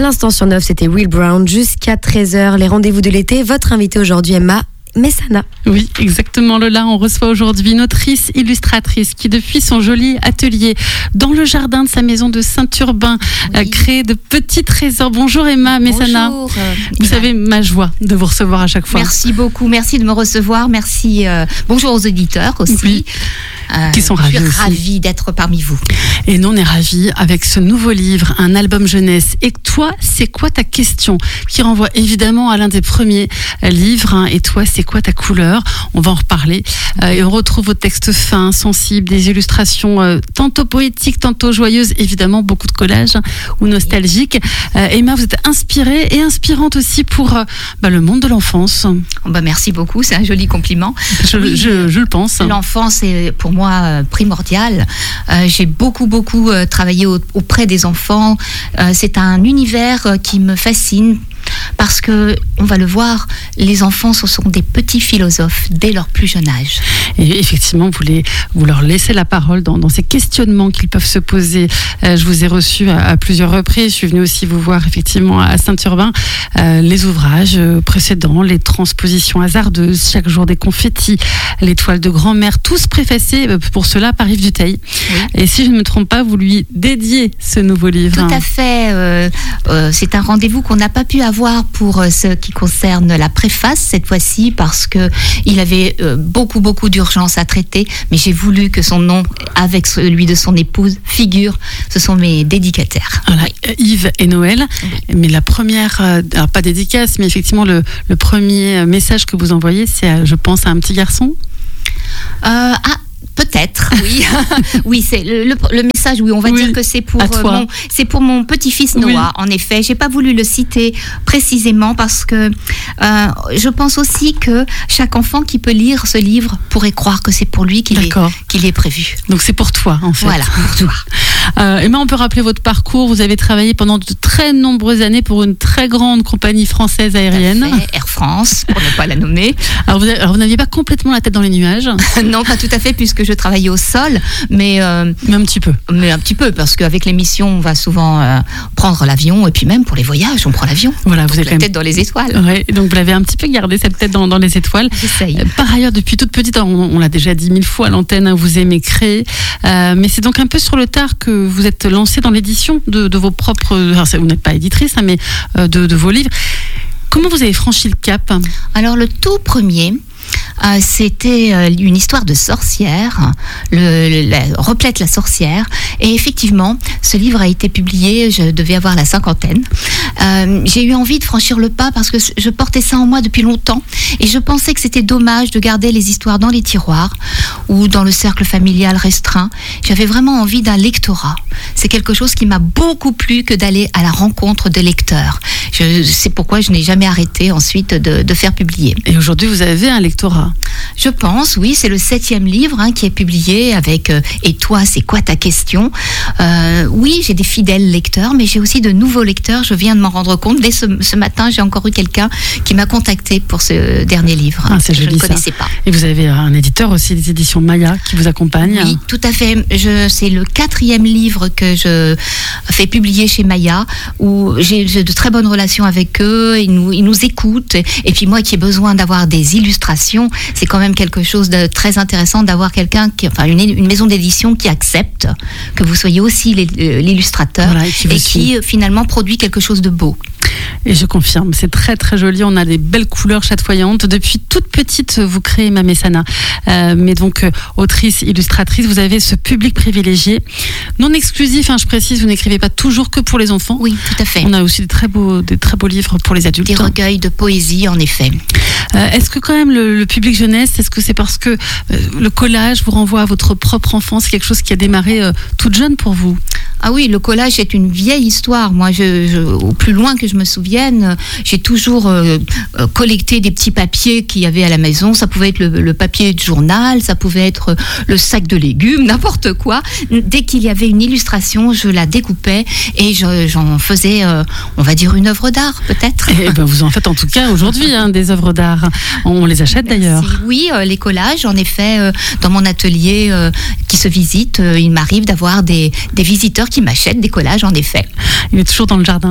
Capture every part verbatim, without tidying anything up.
l'instant sur Neuf, c'était Will Brown jusqu'à treize heures. Les rendez-vous de l'été. Votre invité aujourd'hui, Emma Messana. Oui, exactement Lola. On reçoit aujourd'hui une autrice illustratrice qui, depuis son joli atelier dans le jardin de sa maison de Saint-Urbain, oui. a créé de petits trésors. Bonjour Emma Messana. Bonjour. Vous savez ma joie de vous recevoir à chaque fois. Merci beaucoup. Merci de me recevoir. Merci. Euh, bonjour aux auditeurs aussi. Oui. Euh, qui sont ravis je suis aussi. ravie d'être parmi vous. Et nous, on est ravis avec ce nouveau livre, un album jeunesse. Et toi, c'est quoi ta question? Qui renvoie évidemment à l'un des premiers livres. Hein. Et toi, c'est quoi ta couleur? On va en reparler. Euh, et on retrouve vos textes fins, sensibles, des illustrations euh, tantôt poétiques, tantôt joyeuses, évidemment beaucoup de collages hein, ou nostalgiques. Euh, Emma, vous êtes inspirée et inspirante aussi pour euh, bah, le monde de l'enfance. Oh, bah, merci beaucoup, c'est un joli compliment. Je, oui, je, je le pense. L'enfance est pour moi euh, primordiale. Euh, j'ai beaucoup, beaucoup euh, travaillé au, auprès des enfants. Euh, c'est un univers euh, qui me fascine. Parce que, on va le voir, les enfants, ce sont des petits philosophes dès leur plus jeune âge. Et effectivement, vous, les, vous leur laissez la parole dans, dans ces questionnements qu'ils peuvent se poser. Euh, je vous ai reçu à, à plusieurs reprises. Je suis venue aussi vous voir effectivement à Saint-Urbain. Euh, les ouvrages précédents, les transpositions hasardeuses, chaque jour des confettis, l'étoile de grand-mère, tous préfacés pour cela par Yves Dutheil. Oui. Et si je ne me trompe pas, vous lui dédiez ce nouveau livre. Tout à fait. Euh, euh, c'est un rendez-vous qu'on n'a pas pu avoir pour ce qui concerne la préface cette fois-ci parce que il avait euh, beaucoup beaucoup d'urgence à traiter, mais j'ai voulu que son nom avec celui de son épouse figure. Ce sont mes dédicataires. Voilà, oui. Yves et Noël. Oui. Mais la première, euh, alors pas dédicace, mais effectivement le, le premier message que vous envoyez, c'est, je pense, à un petit garçon. Euh, ah. Peut-être, oui. Oui, c'est le, le, le message, oui, on va oui, dire que c'est pour, euh, mon, c'est pour mon petit-fils Noah, oui. En effet. J'ai pas voulu le citer précisément parce que euh, je pense aussi que chaque enfant qui peut lire ce livre pourrait croire que c'est pour lui qu'il, est, qu'il est prévu. Donc c'est pour toi, en fait. Voilà, pour toi. Euh, Emma, on peut rappeler votre parcours. Vous avez travaillé pendant de très nombreuses années pour une très grande compagnie française aérienne. Tout à fait, Air France, pour ne pas la nommer. Alors vous, avez, alors vous n'aviez pas complètement la tête dans les nuages? Non, pas tout à fait, puisque je travaillais au sol, mais euh, mais un petit peu. Mais un petit peu, parce qu'avec l'émission, on va souvent euh, prendre l'avion, et puis même pour les voyages, on prend l'avion. Voilà, vous donc, êtes la tête même... dans les étoiles. Ouais, donc vous l'avez un petit peu gardé cette tête dans, dans les étoiles. J'essaye. Par ailleurs, depuis toute petite, on, on l'a déjà dit mille fois à l'antenne, hein, vous aimez créer, euh, mais c'est donc un peu sur le tard que vous êtes lancée dans l'édition de, de vos propres. Alors, vous n'êtes pas éditrice, hein, mais euh, de, de vos livres. Comment vous avez franchi le cap? Alors le tout premier. Euh, c'était euh, une histoire de sorcière, le, le, la, Replète la sorcière, et effectivement ce livre a été publié, je devais avoir la cinquantaine. Euh, j'ai eu envie de franchir le pas parce que je portais ça en moi depuis longtemps et je pensais que c'était dommage de garder les histoires dans les tiroirs ou dans le cercle familial restreint. J'avais vraiment envie d'un lectorat. C'est quelque chose qui m'a beaucoup plu que d'aller à la rencontre de lecteurs. Je, c'est pourquoi je n'ai jamais arrêté ensuite de, de faire publier. Et aujourd'hui vous avez un lectorat? Je pense, oui, c'est le septième livre hein, qui est publié avec euh, « Et toi, c'est quoi ta question ?» euh, Oui, j'ai des fidèles lecteurs, mais j'ai aussi de nouveaux lecteurs. Je viens de m'en rendre compte. Dès ce, ce matin, j'ai encore eu quelqu'un qui m'a contacté pour ce dernier livre ah, c'est que joli, je ne connaissais ça. pas. Et vous avez un éditeur aussi, des éditions Maya, qui vous accompagne? Oui, tout à fait. Je, c'est le quatrième livre que je fais publier chez Maya, où j'ai, j'ai de très bonnes relations avec eux. Ils nous, ils nous écoutent. Et puis moi qui ai besoin d'avoir des illustrations, c'est quand même quelque chose de très intéressant d'avoir quelqu'un, qui, enfin une, une maison d'édition qui accepte que vous soyez aussi l'illustrateur voilà, et qui, et qui finalement produit quelque chose de beau. Et je confirme, c'est très très joli, on a des belles couleurs chatoyantes. Depuis toute petite, vous créez Emma Messana. Euh, mais donc, euh, autrice, illustratrice, vous avez ce public privilégié. Non exclusif, hein, je précise, vous n'écrivez pas toujours que pour les enfants. Oui, tout à fait. On a aussi des très beaux, des très beaux livres pour les adultes. Des recueils de poésie, en effet. Euh, est-ce que quand même le, le public jeunesse, est-ce que c'est parce que euh, le collage vous renvoie à votre propre enfance, c'est quelque chose qui a démarré euh, toute jeune pour vous? Ah oui, le collage est une vieille histoire. Moi, je, je, au plus loin que je me souvienne, j'ai toujours euh, collecté des petits papiers qu'il y avait à la maison. Ça pouvait être le, le papier de journal, ça pouvait être le sac de légumes, n'importe quoi. Dès qu'il y avait une illustration, je la découpais et je, j'en faisais, euh, on va dire, une œuvre d'art, peut-être. Et ben vous en faites en tout cas aujourd'hui hein, des œuvres d'art. On les achète d'ailleurs. Merci. Oui, euh, les collages, en effet, euh, dans mon atelier euh, qui se visite, euh, il m'arrive d'avoir des, des visiteurs qui m'achètent des collages, en effet. Il est toujours dans le jardin?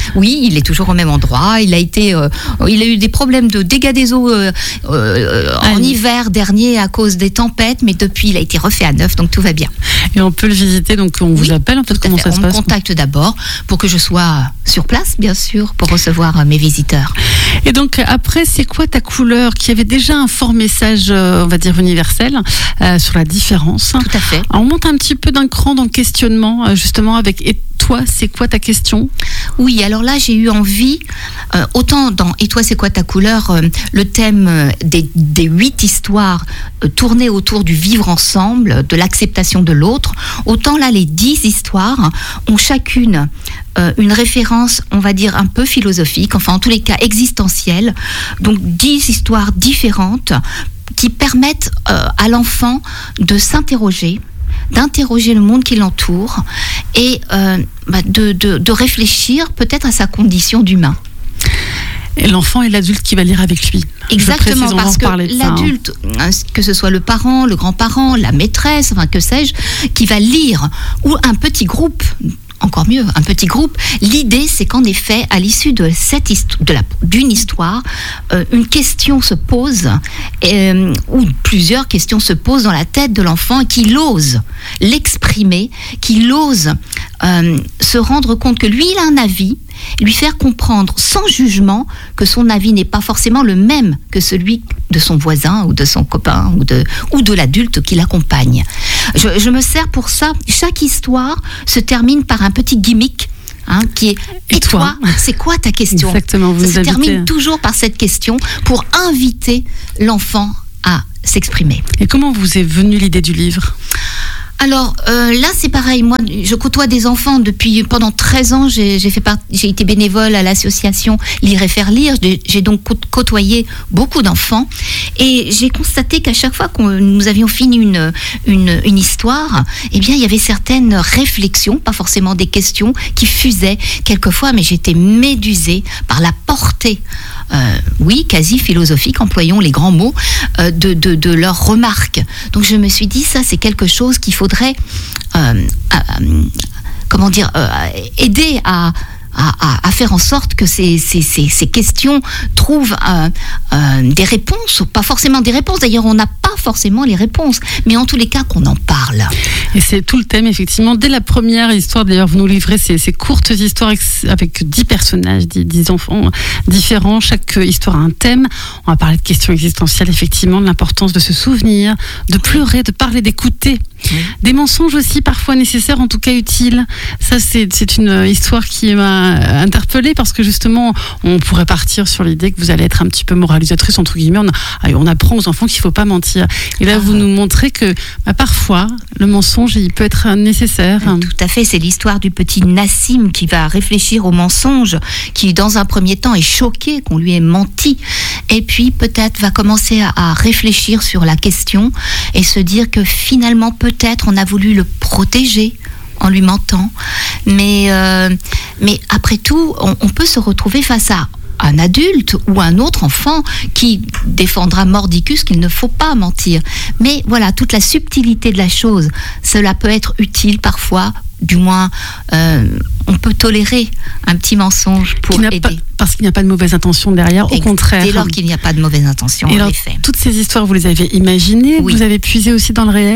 Oui, il est toujours au même endroit. Il a été, euh, il a eu des problèmes de dégâts des eaux euh, euh, en Allez. hiver dernier à cause des tempêtes, mais depuis il a été refait à neuf, donc tout va bien. Et on peut le visiter, donc on vous Oui, appelle en fait, tout à comment fait. ça se On me passe? contacte d'abord pour que je sois sur place, bien sûr, pour recevoir euh, mes visiteurs. Et donc après, c'est quoi ta couleur, qui avait déjà un fort message, euh, on va dire universel, euh, sur la différence. Tout à fait. Alors, on monte un petit peu d'un cran dans le questionnement, euh, justement avec et toi, c'est quoi ta question? Oui, alors là, j'ai eu envie, euh, autant dans Et toi, c'est quoi ta couleur, euh, le thème euh, des, des huit histoires euh, tournées autour du vivre ensemble, de l'acceptation de l'autre, autant là, les dix histoires ont chacune euh, une référence, on va dire, un peu philosophique, enfin, en tous les cas, existentielle. Donc, dix histoires différentes qui permettent euh, à l'enfant de s'interroger, d'interroger le monde qui l'entoure et euh, bah de, de, de réfléchir peut-être à sa condition d'humain. Et l'enfant et l'adulte qui va lire avec lui. Exactement, précise, parce que ça, l'adulte, hein, que ce soit le parent, le grand-parent, la maîtresse, enfin que sais-je, qui va lire, ou un petit groupe, encore mieux, un petit groupe. L'idée, c'est qu'en effet, à l'issue de cette histo- de la, d'une histoire, euh, une question se pose, euh, ou plusieurs questions se posent dans la tête de l'enfant, qu'il ose l'exprimer, qu'il ose euh, se rendre compte que lui, il a un avis, lui faire comprendre sans jugement que son avis n'est pas forcément le même que celui de son voisin ou de son copain ou de, ou de l'adulte qui l'accompagne. Je, je me sers pour ça. Chaque histoire se termine par un petit gimmick, hein, qui est « Et, Et toi, toi c'est quoi ta question ?» Exactement, vous Ça se invitez. termine toujours par cette question pour inviter l'enfant à s'exprimer. Et comment vous est venue l'idée du livre? Alors euh, là, c'est pareil. Moi, je côtoie des enfants depuis pendant treize ans. J'ai, j'ai fait part, j'ai été bénévole à l'association Lire et Faire Lire. J'ai, j'ai donc côtoyé beaucoup d'enfants et j'ai constaté qu'à chaque fois que nous avions fini une, une une histoire, eh bien, il y avait certaines réflexions, pas forcément des questions, qui fusaient quelquefois, mais j'étais médusée par la portée. Euh, oui, quasi philosophique, employons les grands mots, euh, de, de, de leurs remarques. Donc je me suis dit, ça c'est quelque chose qu'il faudrait, euh, euh, comment dire, euh, aider à, à, à faire en sorte que ces, ces, ces, ces questions trouvent euh, euh, des réponses, pas forcément des réponses, d'ailleurs on n'a pas forcément les réponses, mais en tous les cas qu'on en parle. Et c'est tout le thème, effectivement. Dès la première histoire, d'ailleurs, vous nous livrez ces, ces courtes histoires avec dix personnages, dix, dix enfants différents. Chaque histoire a un thème. On va parler de questions existentielles, effectivement, de l'importance de se souvenir, de pleurer, de parler, d'écouter. Oui. Des mensonges aussi, parfois nécessaires, en tout cas utiles. Ça, c'est, c'est une histoire qui m'a interpellée parce que, justement, on pourrait partir sur l'idée que vous allez être un petit peu moralisatrice, entre guillemets. On, a, on apprend aux enfants qu'il ne faut pas mentir. Et là, ah. vous nous montrez que bah, parfois, le mensonge, il peut être nécessaire. Tout à fait, c'est l'histoire du petit Nassim qui va réfléchir au mensonge, qui dans un premier temps est choqué qu'on lui ait menti, et puis peut-être va commencer à, à réfléchir sur la question et se dire que finalement peut-être on a voulu le protéger en lui mentant, mais, euh, mais après tout, on, on peut se retrouver face à un adulte ou un autre enfant qui défendra mordicus qu'il ne faut pas mentir. Mais voilà, toute la subtilité de la chose, cela peut être utile parfois, du moins euh, on peut tolérer un petit mensonge pour aider. Pas, parce qu'il n'y a pas de mauvaise intention derrière, au et contraire. Dès lors qu'il n'y a pas de mauvaise intention, et en alors, effet. Toutes ces histoires, vous les avez imaginées, oui. Vous avez puisé aussi dans le réel ?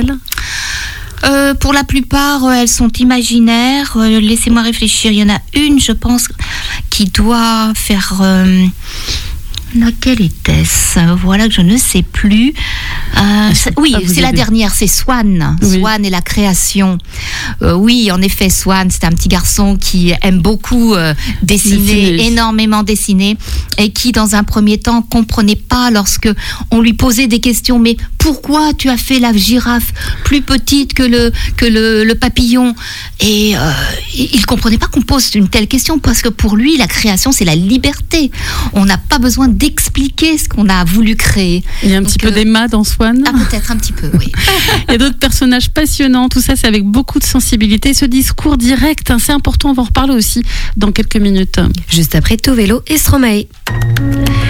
Euh, pour la plupart, euh, elles sont imaginaires. Euh, laissez-moi réfléchir. Il y en a une, je pense, qui doit faire... Euh, laquelle était-ce ? Voilà que je ne sais plus. Euh, oui, c'est la dernière, c'est Swan. Oui. Swan et la création. Euh, oui, en effet, Swan, c'est un petit garçon qui aime beaucoup euh, dessiner, Dessiner. énormément dessiner, et qui, dans un premier temps, comprenait pas lorsque on lui posait des questions. Mais pourquoi tu as fait la girafe plus petite que le que le, le papillon ? Et euh, il comprenait pas qu'on pose une telle question parce que pour lui, la création, c'est la liberté. On n'a pas besoin d'expliquer ce qu'on a voulu créer. Il y a un Donc, petit peu euh, d'Emma dans Swan. Ah, peut-être un petit peu, oui. Il y a d'autres personnages passionnants. Tout ça, c'est avec beaucoup de sensibilité. Ce discours direct, hein, c'est important. On va en reparler aussi dans quelques minutes. Juste après Tovelo et Stromae.